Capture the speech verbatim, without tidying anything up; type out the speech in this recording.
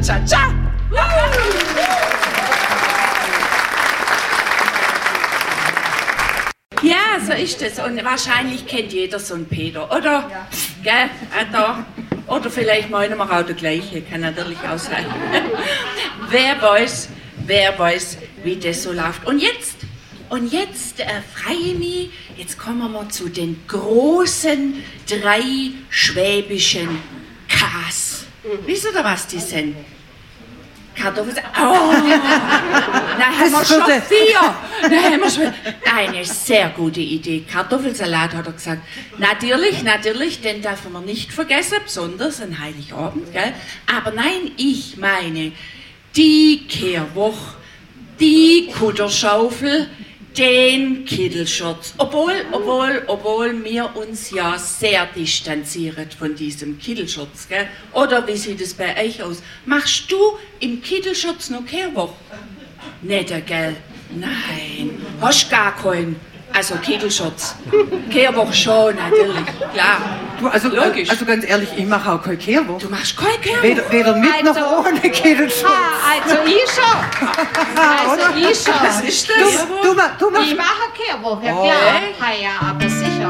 Cha-cha-cha. Ja, so ist es. Und wahrscheinlich kennt jeder so einen Peter, oder? Ja. Gell? Äh, da. Oder vielleicht meinen wir auch der gleiche, kann natürlich auch sein. Wer weiß, wer weiß, wie das so läuft. Und jetzt, und jetzt äh, freue ich mich, jetzt kommen wir zu den großen drei schwäbischen Ks. Mhm. Wisst ihr, was die sind? Kartoffeln. Oh! Na, haben wir schon vier. Na, haben wir schon. Eine sehr gute Idee. Kartoffelsalat, hat er gesagt. Natürlich, natürlich, den dürfen wir nicht vergessen, besonders an Heiligabend, gell? Aber nein, ich meine, die Kehrwoche, die Kutterschaufel, den Kittelschutz. Obwohl, obwohl, obwohl wir uns ja sehr distanzieren von diesem Kittelschutz, gell? Oder wie sieht es bei euch aus? Machst du im Kittelschutz noch Kehrwoche? Nicht, gell? Nein. Hast gar keinen. Also Kittelschutz. Kehrwoche schon, natürlich, klar. Du, also, logisch. Also ganz ehrlich, ich mache auch keine Kehrwoche. Du machst keine Kehrwoche? Weder, weder mit also, noch ohne Kittelschutz. Ah, also ich schon. Also ich schon. Was ist das? Du, du, du, du machst... Ich mache Kehrwoche, ja Oh. klar. Ah, ja, aber sicher.